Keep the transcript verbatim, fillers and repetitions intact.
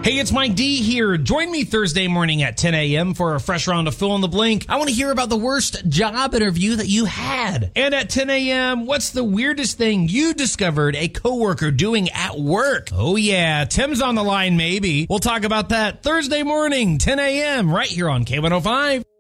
Hey, it's Mike D here. Join me Thursday morning at ten a.m. for a fresh round of Fill in the Blank. I want to hear about the worst job interview that you had. And at ten a.m., what's the weirdest thing you discovered a coworker doing at work? Oh yeah, Tim's on the line maybe. We'll talk about that Thursday morning, ten a.m. right here on K one oh five.